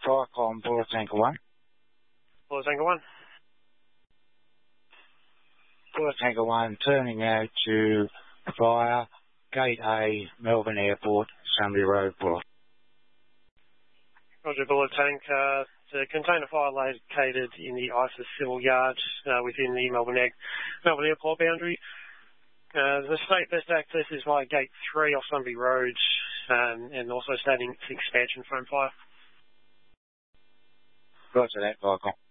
Tricom, Bullet Tanker 1. Bullet Tanker 1. Bullet Tanker 1, turning out to fire, Gate A, Melbourne Airport, Sunbury Road, Bullet. Roger, Bullet Tanker. The container fire located in the ISIS civil yard within the Melbourne Airport boundary. The state best access is via Gate 3 off Sunbury Road and also starting its expansion foam fire. Roger that, Tricom.